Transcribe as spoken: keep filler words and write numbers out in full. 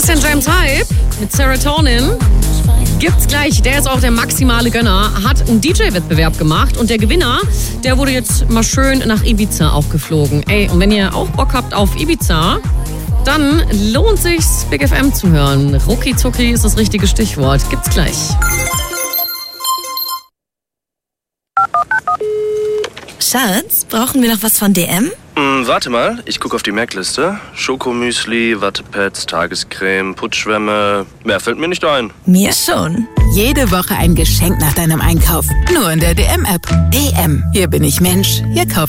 Christian James Hype mit Serotonin gibt's gleich. Der ist auch der maximale Gönner, hat einen D J-Wettbewerb gemacht und der Gewinner, der wurde jetzt mal schön nach Ibiza auch geflogen. Ey, und wenn ihr auch Bock habt auf Ibiza, dann lohnt sich's, Big F M zu hören. Rucki zucki ist das richtige Stichwort. Gibt's gleich. Schatz, brauchen wir noch was von D M? Mm, warte mal, ich gucke auf die Merkliste. Schokomüsli, Wattepads, Tagescreme, Putzschwämme. Mehr fällt mir nicht ein. Mir schon. Jede Woche ein Geschenk nach deinem Einkauf. Nur in der D M-App. D M. Hier bin ich Mensch. Hier kaufe